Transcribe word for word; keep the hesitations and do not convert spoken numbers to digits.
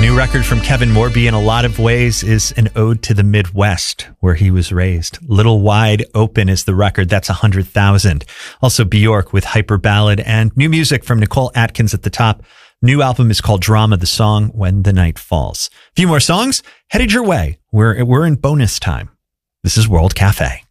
New record from Kevin Morby in a lot of ways is an ode to the Midwest, where he was raised. Little Wide Open is the record. That's one hundred thousand. Also Bjork with Hyper Ballad, and new music from Nicole Atkins at the top. New album is called Drama, the song When the Night Falls. A few more songs headed your way. We're, we're in bonus time. This is World Cafe.